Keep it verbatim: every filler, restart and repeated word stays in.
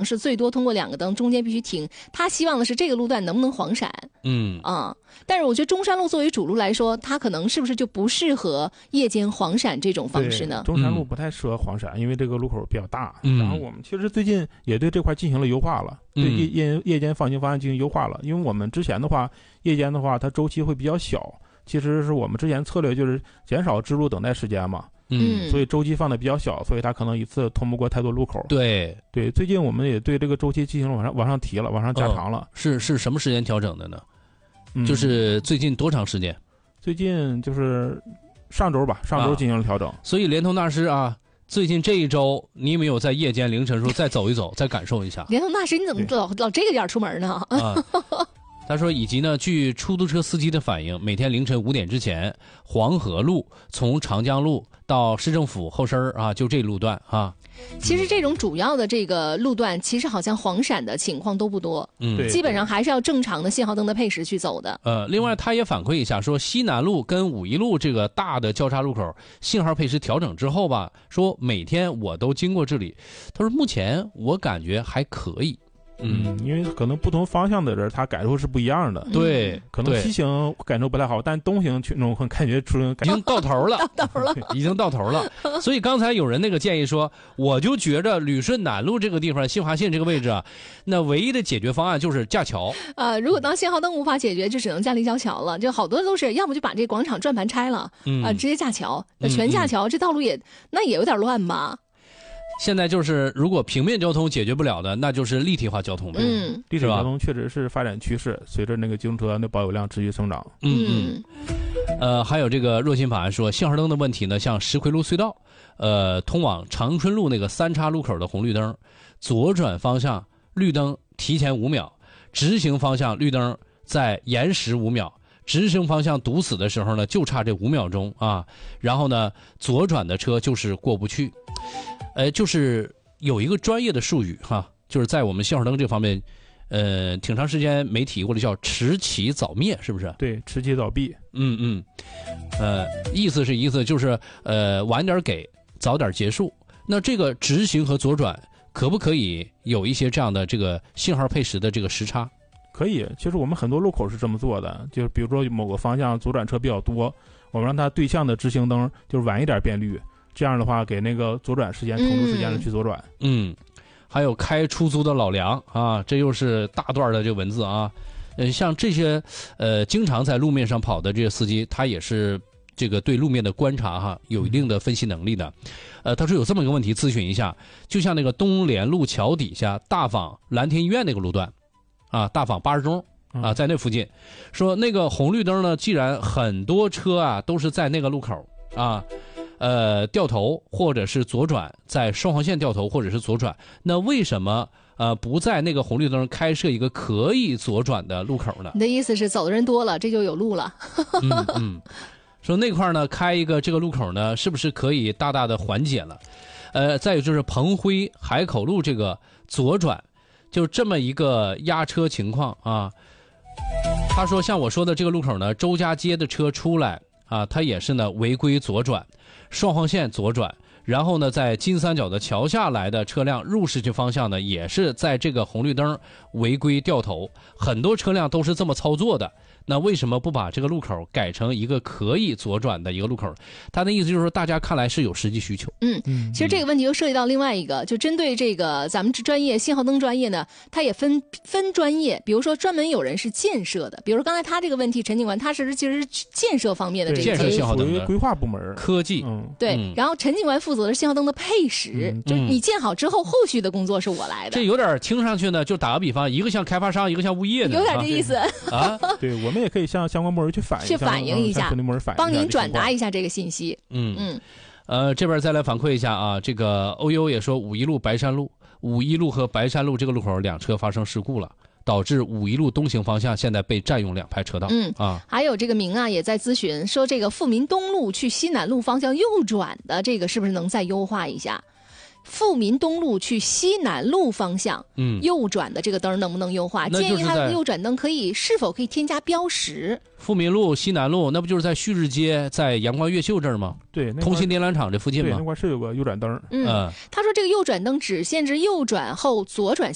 是最多通过两个灯，中间必须停。他希望的是这个路段能不能黄闪？ 嗯啊、嗯，但是我觉得中山路作为主路来说，它可能是不是就不适合夜间黄闪这种方式呢？ 中山路不太适合黄闪，因为这个路口比较大。 嗯、 然后我们其实最近也对这块进行了优化了，对夜夜夜间放行方案进行优化了。因为我们之前的话，夜间的话它周期会比较小，其实是我们之前策略就是减少支路等待时间嘛。 嗯， 所以周期放的比较小，所以它可能一次通不过太多路口。 对对，最近我们也对这个周期进行了往上往上提了，往上加长了。 哦、是是什么时间调整的呢？ 嗯、 就是最近多长时间？ 最近就是上周吧，上周进行了调整。 啊、所以联通大师啊，最近这一周你有没有在夜间凌晨时候再走一走，再感受一下？ 联通大师，你怎么老老这个点出门呢？ 啊。他说，以及呢，据出租车司机的反映，每天凌晨五点之前，黄河路从长江路到市政府后身啊，就这路段啊。 其实这种主要的这个路段，其实好像黄闪的情况都不多， 嗯， 基本上还是要正常的信号灯的配时去走的。 呃，另外他也反馈一下，说西南路跟五一路这个大的交叉路口信号配时调整之后吧，说每天我都经过这里，他说目前我感觉还可以。 嗯，因为可能不同方向的人，他感受是不一样的。 对， 可能西行感受不太好，但东行群众会感觉出已经到头了， 到头了， 已经到头了。所以刚才有人那个建议说，我就觉着旅顺南路这个地方，新华线这个位置啊，那唯一的解决方案就是架桥。 呃，如果当信号灯无法解决，就只能架立交桥了。就好多都是，要么就把这广场转盘拆了，啊、 嗯呃，直接架桥。那全架桥，嗯、这道路也那也有点乱吧。 现在就是，如果平面交通解决不了的，那就是立体化交通呗。 嗯， 立体交通确实是发展趋势，随着那个机动车的保有量持续增长。 嗯嗯。呃，还有这个热心法案说，信号灯的问题呢，像石奎路隧道，呃，通往长春路那个三叉路口的红绿灯，左转方向绿灯提前五秒，直行方向绿灯再延时五秒。直行方向堵死的时候呢，就差这五秒钟啊。然后呢，左转的车就是过不去。呃，就是有一个专业的术语哈，就是在我们信号灯这方面，呃，挺长时间没提过的，叫迟起早灭，是不是？ 对，迟起早闭。 嗯嗯，呃，意思是意思就是呃，晚点给，早点结束。那这个直行和左转可不可以有一些这样的这个信号配时的这个时差？ 可以，其实我们很多路口是这么做的，就是比如说某个方向左转车比较多，我们让它对向的直行灯就是晚一点变绿。这样的话，给那个左转时间腾出时间去左转。 嗯，还有开出租的老梁啊，这又是大段的这个文字啊。呃，像这些呃经常在路面上跑的这些司机，他也是这个对路面的观察哈，有一定的分析能力的。呃，他说有这么一个问题，咨询一下，就像那个东联路桥底下大坊蓝天医院那个路段，啊，大坊八十中。啊，在那附近，说那个红绿灯呢，既然很多车啊都是在那个路口啊。呃，掉头或者是左转，在双黄线掉头或者是左转，那为什么呃不在那个红绿灯开设一个可以左转的路口呢？ 你的意思是走的人多了，这就有路了？ 嗯嗯，说那块呢开一个这个路口呢，是不是可以大大的缓解了？呃，再有就是彭辉海口路这个左转，就这么一个压车情况啊。他说，像我说的这个路口呢，周家街的车出来啊，他也是呢违规左转。双黄线左转，然后呢，在金三角的桥下来的车辆入市区方向呢，也是在这个红绿灯违规掉头，很多车辆都是这么操作的。那为什么不把这个路口改成一个可以左转的一个路口？他的意思就是说，大家看来是有实际需求。 嗯，其实这个问题又涉及到另外一个，就针对这个咱们专业信号灯专业呢，它也分分专业，比如说专门有人是建设的，比如说刚才他这个问题，陈警官他是其实是建设方面的这个建设信号灯的规划部门科技， 嗯， 对、 嗯， 然后陈警官负责的信号灯的配时， 嗯、 就你建好之后，后续的工作是我来的。 这有点听上去呢，就打个比方，一个像开发商，一个像物业的， 有点这意思啊。 对，我们也可以向相关部门去反映， 去反映一下，帮您转达一下这个信息。 嗯嗯，呃，这边再来反馈一下啊，这个欧优也说，五一路白山路、五一路和白山路这个路口两车发生事故了。导致五一路东行方向现在被占用两排车道。 嗯啊， 还有这个明啊也在咨询说，这个富民东路去西南路方向右转的这个是不是能再优化一下？富民东路去西南路方向，嗯，右转的这个灯能不能优化？建议它的右转灯可以是否可以添加标识？ 富民路、西南路，那不就是在旭日街、在阳光越秀这儿吗？ 对， 通信电缆厂这附近吗？ 对，那块是有个右转灯。 嗯，他说这个右转灯只限制右转后左转